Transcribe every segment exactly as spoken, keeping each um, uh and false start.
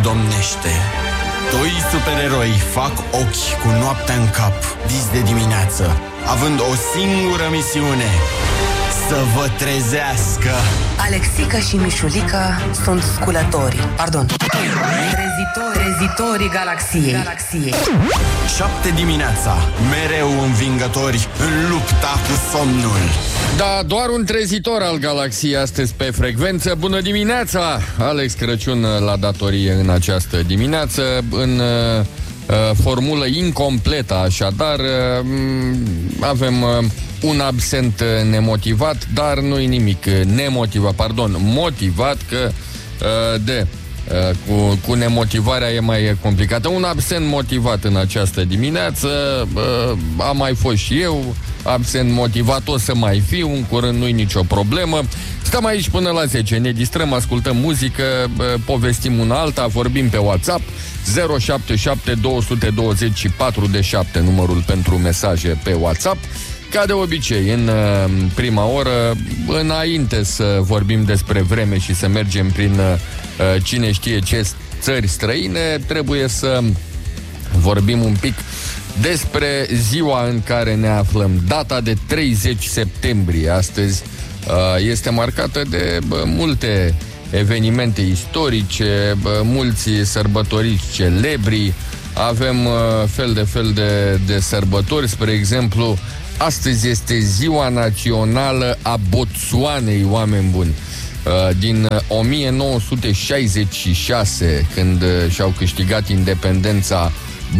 domnește. Doi supereroi fac ochi cu noaptea în cap, vis de dimineață, având o singură misiune: să vă trezească. Alexica și Mișulica sunt sculători, pardon, trezitori, trezitorii galaxiei. galaxiei. Șapte dimineața, mereu învingători în lupta cu somnul. Da, doar un trezitor al galaxiei astăzi pe frecvență. Bună dimineața! Alex Crăciun la datorie în această dimineață, în uh, formulă incompletă, așadar uh, avem uh, un absent nemotivat, dar nu-i nimic nemotivat, pardon, motivat, că uh, de uh, cu, cu nemotivarea e mai complicată. Un absent motivat în această dimineață, uh, am mai fost și eu absent motivat, o să mai fiu, în curând nu-i nicio problemă. Stăm aici până la zece, ne distrăm, ascultăm muzică, povestim una alta, vorbim pe WhatsApp zero șapte șapte doi doi zero patru șapte, numărul pentru mesaje pe WhatsApp. Ca de obicei, în prima oră, înainte să vorbim despre vreme și să mergem prin cine știe ce țări străine, trebuie să vorbim un pic despre ziua în care ne aflăm. Data de treizeci septembrie astăzi este marcată de multe evenimente istorice, mulți sărbătoriți celebri, avem fel de fel de, de sărbători. Spre exemplu, astăzi este ziua națională a Botswanei, oameni buni. Din o mie nouă sute șaizeci și șase, când și-au câștigat independența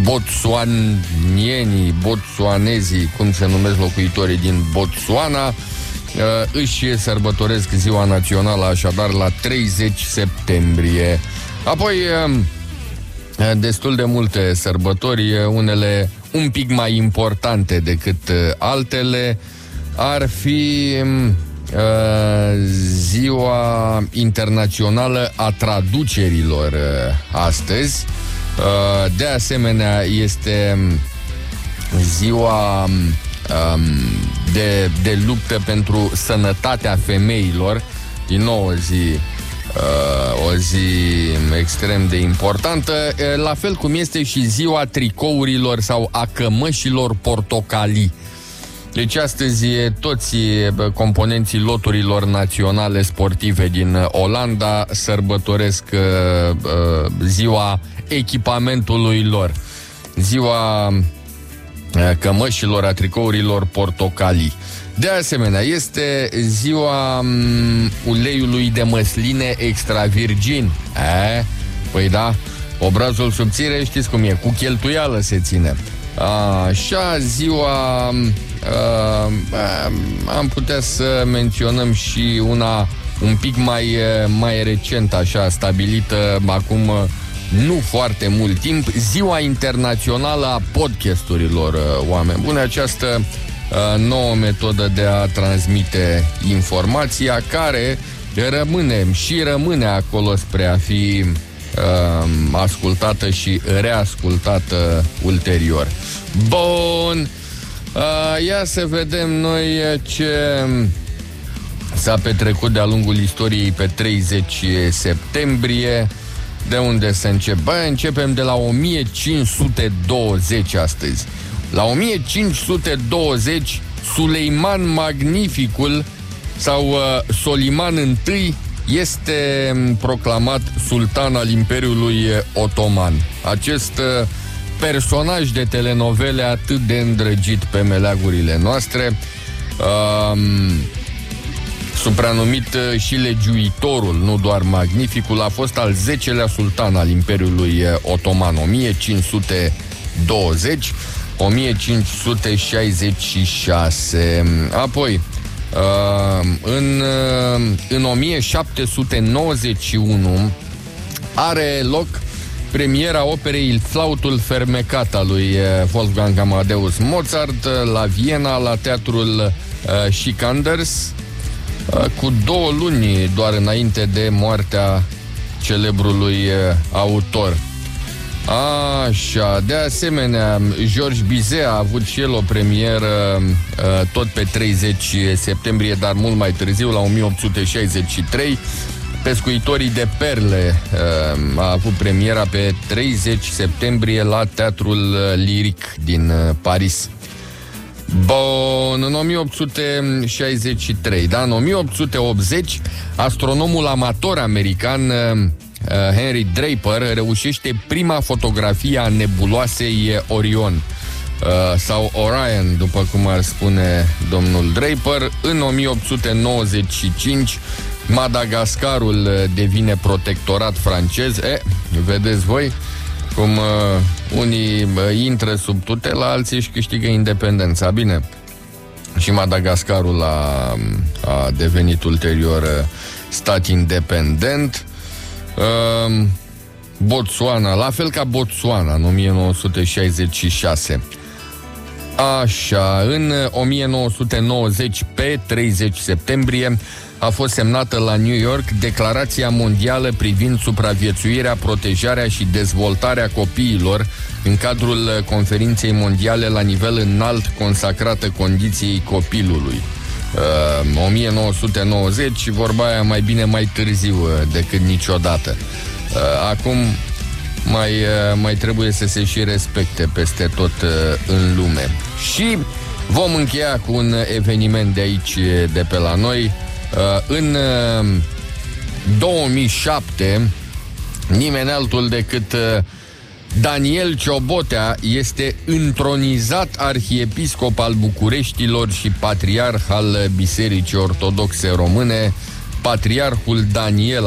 botswanienii, botswanezii, cum se numesc locuitorii din Botswana, își sărbătoresc ziua națională așadar la treizeci septembrie. Apoi destul de multe sărbători, unele un pic mai importante decât altele, ar fi uh, ziua internațională a traducerilor uh, astăzi. Uh, de asemenea, este ziua um, de, de luptă pentru sănătatea femeilor. Din nou o zi Uh, o zi extrem de importantă, uh, la fel cum este și ziua tricourilor sau a cămășilor portocalii. Deci astăzi toți componenții loturilor naționale sportive din Olanda sărbătoresc uh, uh, ziua echipamentului lor, ziua uh, cămășilor, a tricourilor portocalii. De asemenea, este ziua um, uleiului de măsline extra virgin. E? Păi da, obrazul subțire știți cum e, cu cheltuială se ține. Așa, ziua uh, am putea să menționăm și una un pic mai, mai recent, așa, stabilită acum nu foarte mult timp, ziua internațională a podcasturilor, oameni buni. Această nouă metodă de a transmite informația, care rămâne și rămâne acolo spre a fi uh, ascultată și reascultată ulterior. Bun, uh, ia să vedem noi ce s-a petrecut de-a lungul istoriei pe treizeci septembrie. De unde să încep? Bă, începem de la o mie cinci sute douăzeci astăzi. La o mie cinci sute douăzeci, Suleiman Magnificul sau uh, Soliman I este proclamat sultan al Imperiului Otoman. Acest uh, personaj de telenovele atât de îndrăgit pe meleagurile noastre, uh, supranumit uh, și legiuitorul, nu doar Magnificul, a fost al zecelea sultan al Imperiului Otoman, o mie cinci sute douăzeci o mie cinci sute șaizeci și șase. Apoi, în, în o mie șapte sute nouăzeci și unu are loc premiera operei Il flautul fermecat a lui Wolfgang Amadeus Mozart la Viena, la teatrul Schickanders, cu două luni doar înainte de moartea celebrului autor. Așa, de asemenea, Georges Bizet a avut și el o premieră tot pe treizeci septembrie, dar mult mai târziu, la o mie opt sute șaizeci și trei, Pescuitorii de perle a avut premiera pe treizeci septembrie la Teatrul Liric din Paris. Bun, în o mie opt sute șaizeci și trei, da, în o mie opt sute optzeci, astronomul amator american Henry Draper reușește prima fotografie a nebuloasei Orion, sau Orion, după cum ar spune domnul Draper. În o mie opt sute nouăzeci și cinci, Madagascarul devine protectorat francez. E, vedeți voi cum uh, unii uh, intră sub tutela, alții își câștigă independența. Bine, și Madagascarul a, a devenit ulterior uh, stat independent. uh, Botswana, la fel ca Botswana în o mie nouă sute șaizeci și șase. Așa, în o mie nouă sute nouăzeci, pe treizeci septembrie, a fost semnată la New York Declarația Mondială privind supraviețuirea, protejarea și dezvoltarea copiilor în cadrul conferinței mondiale la nivel înalt consacrată condiției copilului. Uh, o mie nouă sute nouăzeci, vorba aia mai bine mai târziu decât niciodată. Uh, acum mai, uh, mai trebuie să se și respecte peste tot uh, în lume. Și vom încheia cu un eveniment de aici, de pe la noi. Uh, în uh, două mii șapte, nimeni altul decât uh, Daniel Ciobotea este întronizat arhiepiscop al Bucureștilor și patriarh al Bisericii Ortodoxe Române. Patriarhul Daniel